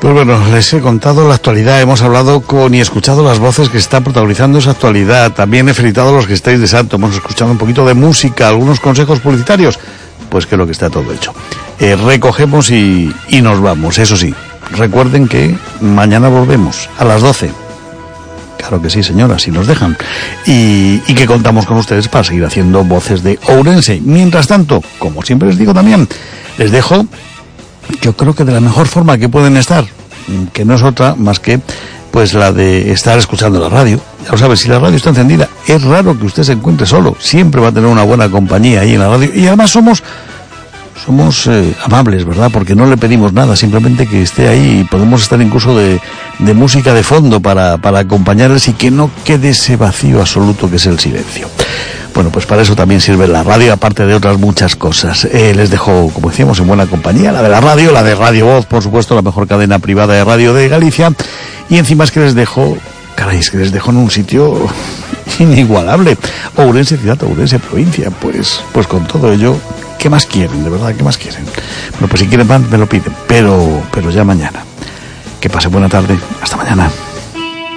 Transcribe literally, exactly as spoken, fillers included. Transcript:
Pues bueno, les he contado la actualidad, hemos hablado con y escuchado las voces que están protagonizando esa actualidad, también he felicitado a los que estáis de santo, hemos escuchado un poquito de música, algunos consejos publicitarios, pues que lo que está todo hecho. Eh, recogemos y, y nos vamos, eso sí, recuerden que mañana volvemos a las doce. Claro que sí, señora, si nos dejan. Y, y que contamos con ustedes para seguir haciendo voces de Ourense. Mientras tanto, como siempre les digo también, les dejo, yo creo que de la mejor forma que pueden estar, que no es otra más que pues la de estar escuchando la radio. Ya lo sabes, si la radio está encendida, es raro que usted se encuentre solo. Siempre va a tener una buena compañía ahí en la radio. Y además somos... Somos eh, amables, ¿verdad? Porque no le pedimos nada, simplemente que esté ahí y podemos estar incluso de, de música de fondo para, para acompañarles y que no quede ese vacío absoluto que es el silencio. Bueno, pues para eso también sirve la radio, aparte de otras muchas cosas. Eh, les dejo, como decíamos, en buena compañía, la de la radio, la de Radio Voz, por supuesto, la mejor cadena privada de radio de Galicia. Y encima es que les dejo, caray, es que les dejo en un sitio inigualable. Ourense ciudad, Ourense provincia, pues, pues con todo ello... ¿Qué más quieren, de verdad? ¿Qué más quieren? Bueno, pues si quieren pan, me lo piden, pero, pero ya mañana. Que pase buena tarde. Hasta mañana.